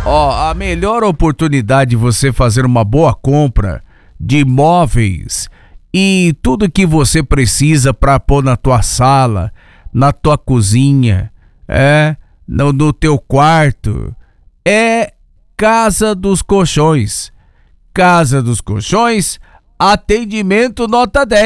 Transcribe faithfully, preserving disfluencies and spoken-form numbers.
Ó, a melhor oportunidade de você fazer uma boa compra de móveis e tudo que você precisa para pôr na tua sala, na tua cozinha, é, no, no teu quarto, é Casa dos Colchões. Casa dos Colchões, atendimento nota dez.